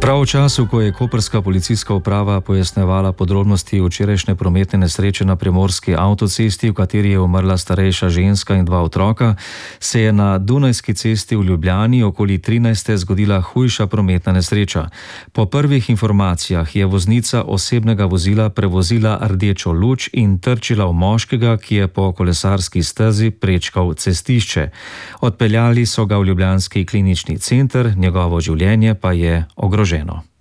Prav v času, ko je koprska policijska uprava pojasnjevala podrobnosti včerajšnje prometne nesreče na primorski avtocesti, v kateri je umrla starejša ženska in 2 otroka, se je na Dunajski cesti v Ljubljani okoli 13. zgodila hujša prometna nesreča. Po prvih informacijah je voznica osebnega vozila prevozila rdečo luč in trčila v moškega, ki je po kolesarski stezi prečkal cestišče. Odpeljali so ga v ljubljanski klinični center, njegovo življenje pa je ogroženo.